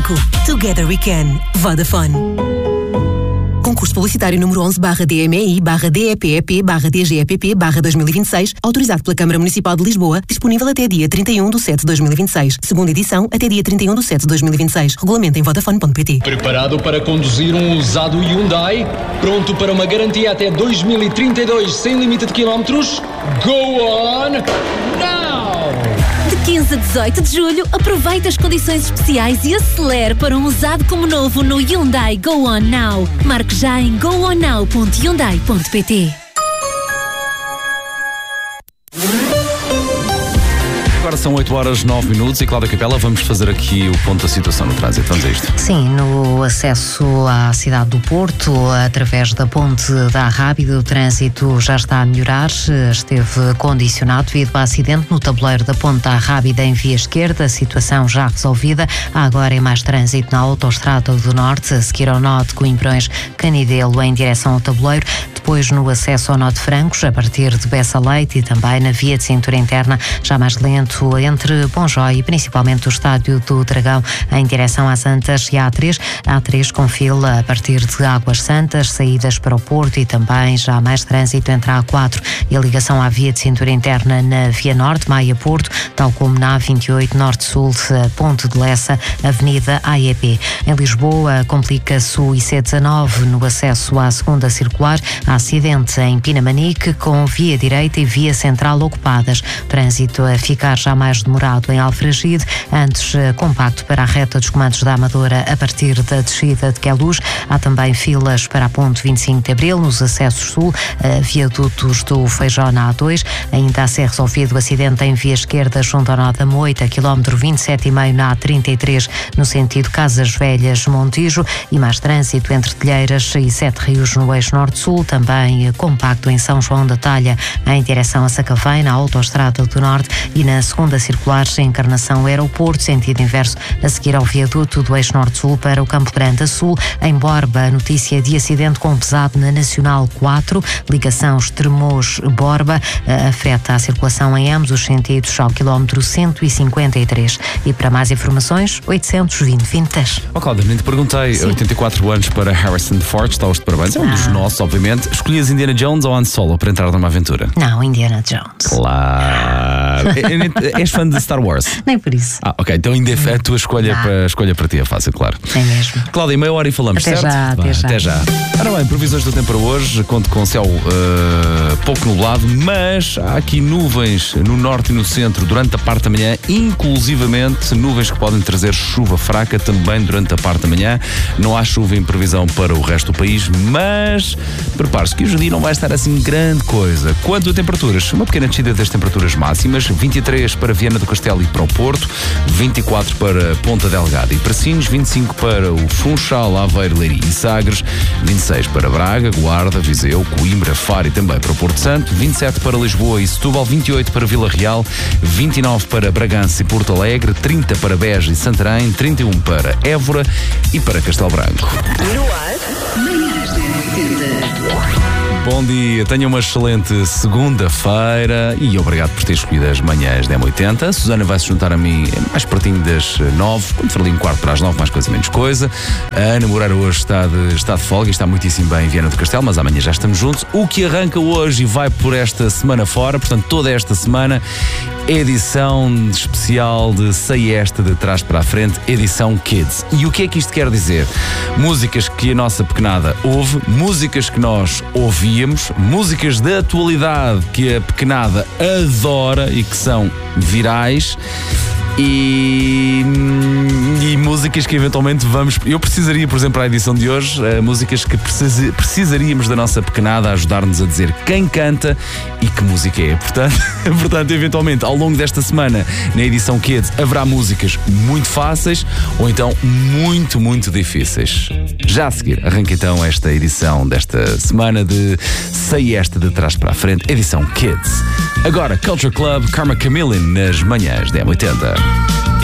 5. Together we can. Vodafone. Concurso publicitário número 11/DMI/DEPEP/DGEPP/2026, autorizado pela Câmara Municipal de Lisboa, disponível até dia 31/7/2026. Segunda edição, até dia 31/7/2026. Regulamento em Vodafone.pt. Preparado para conduzir um usado Hyundai? Pronto para uma garantia até 2032 sem limite de quilómetros? Go on now! De 15 a 18 de julho, aproveite as condições especiais e acelere para um usado como novo no Hyundai Go On Now. Marque já em goonow.hyundai.pt. Agora são 8h09 e Cláudia Capela, vamos fazer aqui o ponto da situação no trânsito. Vamos a isto. Sim, no acesso à cidade do Porto, através da ponte da Arrábida, o trânsito já está a melhorar. Esteve condicionado devido ao acidente no tabuleiro da ponte da Arrábida em via esquerda, a situação já resolvida. Há agora mais trânsito na autoestrada do Norte, a seguir ao nó de Coimbrões, Canidelo em direção ao tabuleiro. Depois no acesso ao nó de Francos, a partir de Bessa Leite, e também na via de cintura interna, já mais lento entre Bonjói e principalmente o Estádio do Dragão em direção às Santas e a A3 com fila a partir de Águas Santas, saídas para o Porto, e também já mais trânsito entre a A4 e a ligação à via de cintura interna na Via Norte, Maia-Porto, tal como na A28 Norte-Sul, Ponte de Lessa, Avenida AEP. Em Lisboa, complica-se o IC19 no acesso à segunda circular. Há acidente em Pinamanique com via direita e via central ocupadas. Trânsito a ficar já mais demorado em Alfragide, antes compacto para a reta dos Comandos da Amadora a partir da descida de Queluz. Há também filas para a ponte 25 de Abril nos acessos sul, viadutos do Feijó na A2. Ainda a ser resolvido o acidente em via esquerda junto ao nó da Moita, quilómetro 27,5 na A33 no sentido Casas Velhas Montijo, e mais trânsito entre Telheiras e Sete Rios no eixo norte-sul, também compacto em São João da Talha em direção a Sacavém na autoestrada do Norte, e na segunda circular em Encarnação Aeroporto, sentido inverso, a seguir ao viaduto do eixo norte-sul para o Campo Grande a sul. Em Borba, notícia de acidente com pesado na Nacional 4, ligação Estremoz-Borba, afeta a circulação em ambos os sentidos ao quilómetro 153. E para mais informações, 820-2010. Cláudia, nem te perguntei. Sim. 84 anos para Harrison Ford, está-os de parabéns. É um dos nossos, obviamente. Escolhias Indiana Jones ou Han Solo para entrar numa aventura? Não, Indiana Jones. Claro. És fã de Star Wars? Nem por isso. Ok, então ainda é a tua escolha para ti, é fácil, claro. É mesmo. Cláudia, meia hora e falamos, até certo? Até já. Ora bem, previsões do tempo para hoje, conto com céu pouco nublado, mas há aqui nuvens no norte e no centro durante a parte da manhã, inclusivamente nuvens que podem trazer chuva fraca também durante a parte da manhã. Não há chuva em previsão para o resto do país, mas prepare-se que hoje o dia não vai estar assim grande coisa. Quanto a temperaturas, uma pequena descida das temperaturas máximas, 23 para Viana do Castelo e para o Porto, 24 para Ponta Delgada e Parcinhos, 25 para o Funchal, Aveiro, Leiria e Sagres, 26 para Braga, Guarda, Viseu, Coimbra, Faro e também para o Porto Santo, 27 para Lisboa e Setúbal, 28 para Vila Real, 29 para Bragança e Porto Alegre, 30 para Beja e Santarém, 31 para Évora e para Castelo Branco. Bom dia, tenha uma excelente segunda-feira e obrigado por ter escolhido as manhãs da M80. A Susana vai se juntar a mim mais pertinho das 9, quando for ali um quarto para as 9, mais coisa menos coisa. A Ana Moreira hoje está de folga e está muitíssimo bem em Viana do Castelo, mas amanhã já estamos juntos. O que arranca hoje e vai por esta semana fora, portanto toda esta semana, edição especial de Sei Esta de Trás para a Frente, edição Kids. E o que é que isto quer dizer? Músicas que a nossa pequenada ouve, músicas que nós ouvimos, músicas da atualidade que a pequenada adora e que são virais, e músicas que eventualmente eu precisaria, por exemplo, para a edição de hoje, músicas que precisaríamos da nossa pequenada a ajudar-nos a dizer quem canta e que música é. Portanto, eventualmente, ao longo desta semana, na edição Kids, haverá músicas muito fáceis ou então muito, muito difíceis. Já a seguir, arranca então esta edição desta semana de Sei Esta de Trás para a Frente, edição Kids. Agora, Culture Club, Karma Chameleon nas manhãs da M80.